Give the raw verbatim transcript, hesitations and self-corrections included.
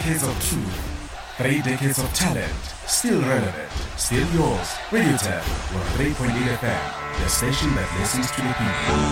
decades of truth. Three decades of talent. Still relevant. Still yours. Radio Tap, one oh three point eight F M. The station that listens to the people.